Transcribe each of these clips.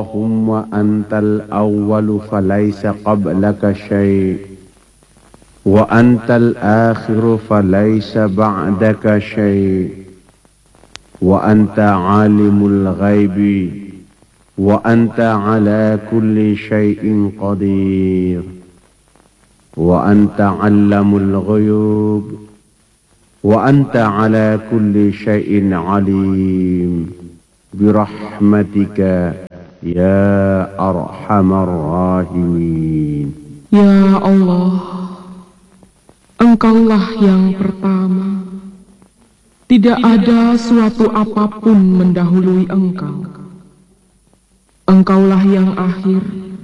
اللهم أنت الأول فليس قبلك شيء وأنت الآخر فليس بعدك شيء وأنت عالم الغيب وأنت على كل شيء قدير وأنت علم الغيوب وأنت على كل شيء عليم برحمتك يا أرحم الراحمين. Ya Allah, Engkaulah yang pertama, tidak ada suatu apapun mendahului Engkau. Engkaulah yang akhir,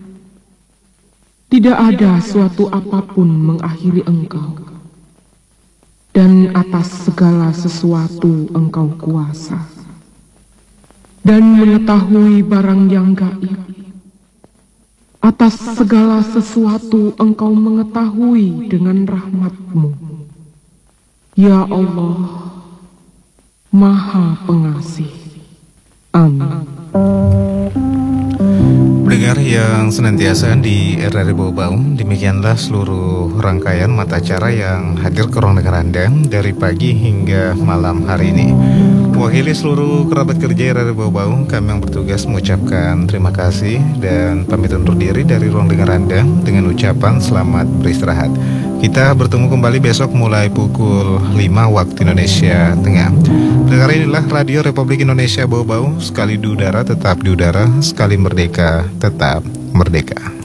tidak ada suatu apapun mengakhiri Engkau. Dan atas segala sesuatu Engkau kuasa dan mengetahui barang yang gaib. Atas segala sesuatu Engkau mengetahui dengan rahmat-Mu. Ya Allah, Maha Pengasih. Amin. Pendengar yang senantiasa di RRI Bau-Bau, demikianlah seluruh rangkaian mata acara yang hadir ke ruang dengar Anda dari pagi hingga malam hari ini. Mewakili seluruh kerabat kerja RRI Bau-Bau, kami yang bertugas mengucapkan terima kasih dan pamit undur diri dari ruang dengar Anda dengan ucapan selamat beristirahat. Kita bertemu kembali besok mulai pukul 5 waktu Indonesia Tengah. Pendengar, inilah Radio Republik Indonesia Bau-Bau, sekali di udara tetap di udara, sekali merdeka tetap merdeka.